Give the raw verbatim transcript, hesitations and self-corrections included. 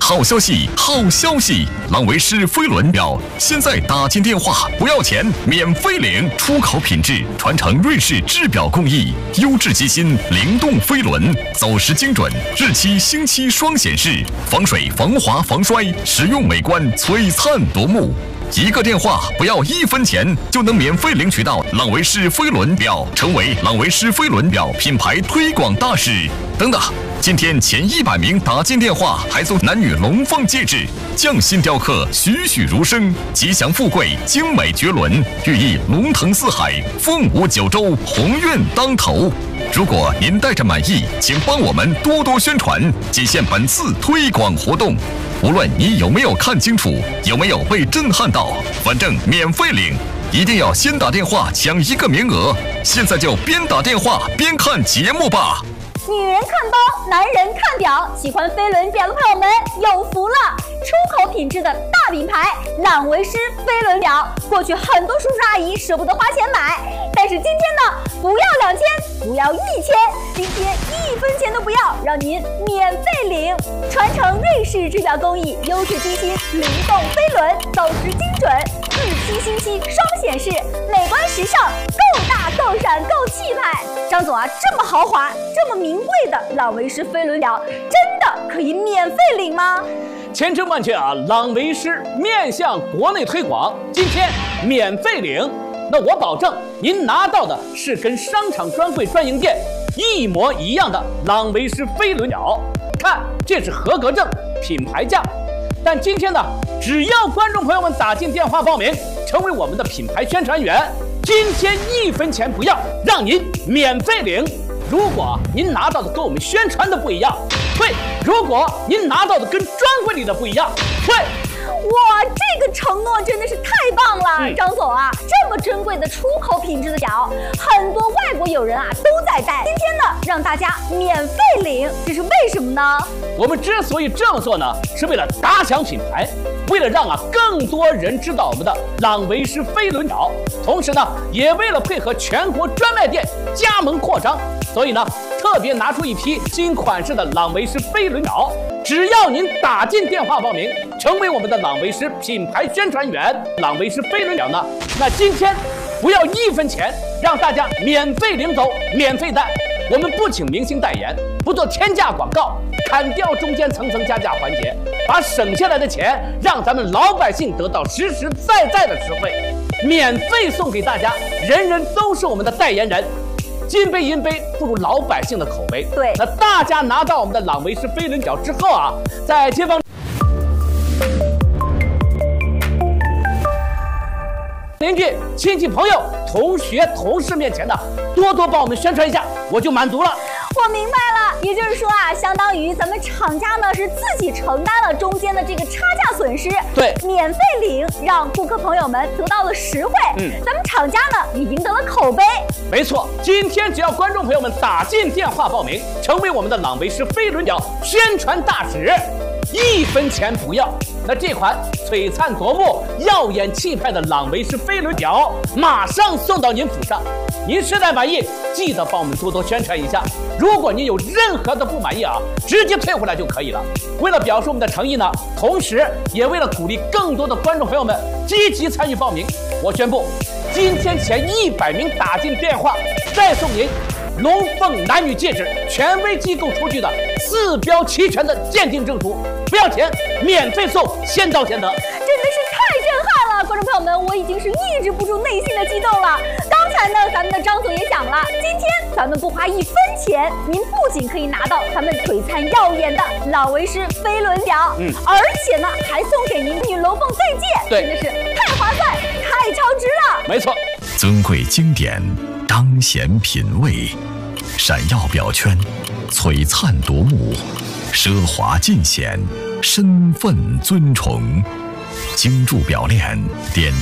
好消息，好消息！朗维诗飞轮表现在打进电话不要钱，免费领，出口品质，传承瑞士制表工艺，优质机芯，灵动飞轮，走时精准，日期星期双显示，防水、防滑、防摔，实用美观，璀璨夺目。一个电话不要一分钱，就能免费领取到朗维诗飞轮表，成为朗维诗飞轮表品牌推广大使。等等，今天前一百名打进电话还送男女龙凤戒指，匠心雕刻，栩栩如生，吉祥富贵，精美绝伦，寓意龙腾四海，凤舞九州，鸿运当头。如果您带着满意，请帮我们多多宣传，仅限本次推广活动。无论你有没有看清楚，有没有被震撼到，反正免费领，一定要先打电话抢一个名额。现在就边打电话边看节目吧。 女人看包，男人看表，喜欢飞轮表的朋友们有福了！出口品质的大品牌朗维诗飞轮表，过去很多叔叔阿姨舍不得花钱买，但是今天呢，不要两千，不要一千，今天一分钱都不要，让您免费领。传承瑞士制表工艺，优质机芯，灵动飞轮，走时精准，日期星期双显示，美观时尚，够大够闪够气派。张总啊，这么豪华，这么名贵的朗维诗飞轮表，真的可以免费领吗？ 千真万确啊！朗维诗面向国内推广，今天免费领。那我保证，您拿到的是跟商场专柜专营店一模一样的朗维诗飞轮表。看，这是合格证，品牌价。但今天呢，只要观众朋友们打进电话报名，成为我们的品牌宣传员，今天一分钱不要，让您免费领。如果您拿到的跟我们宣传的不一样，退；如果您拿到的跟专柜里的不一样，退。 哇，这个承诺真的是太棒了，嗯、张总啊，这么珍贵的出口品质的表，很多外国友人啊都在戴。今天呢，让大家免费领，这是为什么呢？ 我们之所以这么做呢，是为了打响品牌，为了让啊更多人知道我们的朗维诗飞轮表，同时呢，也为了配合全国专卖店加盟扩张，所以呢，特别拿出一批新款式的朗维诗飞轮表。只要您打进电话报名，成为我们的朗维诗品牌宣传员，朗维诗飞轮表呢，那今天不要一分钱，让大家免费领走，免费戴。我们不请明星代言，不做天价广告，砍掉中间层层加价环节，把省下来的钱让咱们老百姓得到实实在在的实惠，免费送给大家，人人都是我们的代言人。金杯银杯不如老百姓的口碑。 对， 那大家拿到我们的朗维诗飞轮表之后啊，在街坊、邻居、亲戚、朋友、同学、同事面前的多多帮我们宣传一下，我就满足了。 我明白了，也就是说啊，相当于咱们厂家呢是自己承担了中间的这个差价损失， 对， 免费领，让顾客朋友们得到了实惠，嗯，咱们厂家呢也赢得了口碑。 没错，今天只要观众朋友们打进电话报名，成为我们的朗维诗飞轮表宣传大使，一分钱不要。那这款璀璨夺目、耀眼气派的朗维诗飞轮表马上送到您府上。您实在满意，记得帮我们多多宣传一下。如果您有任何的不满意啊，直接退回来就可以了。为了表示我们的诚意呢，同时也为了鼓励更多的观众朋友们积极参与报名，我宣布，今天前一百名打进电话，再送您龙凤男女戒指，权威机构出具的四标齐全的鉴定证书，不要钱，免费送，先到先得。 真的是太震撼了，观众朋友们，我已经是抑制不住内心的激动了。刚才呢，咱们的张总也讲了，今天咱们不花一分钱，您不仅可以拿到咱们璀璨耀眼的朗维诗飞轮表，嗯，而且呢，还送给您女龙凤对戒， 对， 真的是太划算，太超值了。 没错， 尊贵经典，当显品味，闪耀表圈，璀璨夺目，奢华尽显，身份尊崇，精铸表链点。